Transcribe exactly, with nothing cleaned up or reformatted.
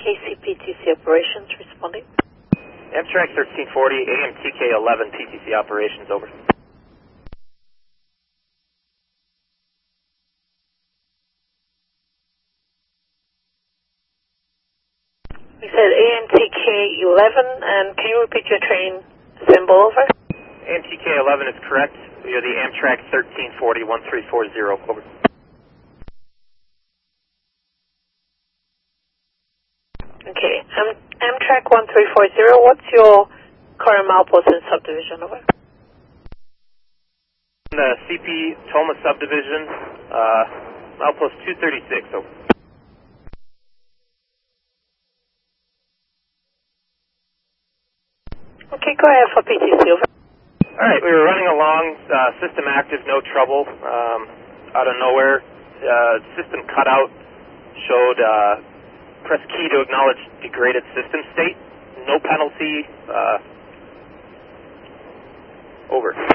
K C P T C operations responding. Amtrak thirteen forty, A M T K eleven, P T C operations, over. You said A M T K eleven, and can you repeat your train symbol, over? A M T K eleven is correct. We are the Amtrak thirteen forty, one three four zero, over. Okay, Am Amtrak one three four zero, what's your current milepost and subdivision, over? The C P Toma subdivision, uh, milepost two thirty-six, over. Okay, go ahead for P T C, over. Alright, we were running along, uh, system active, no trouble, um, out of nowhere, uh, system cutout showed, uh, press key to acknowledge degraded system state, no penalty, uh, over.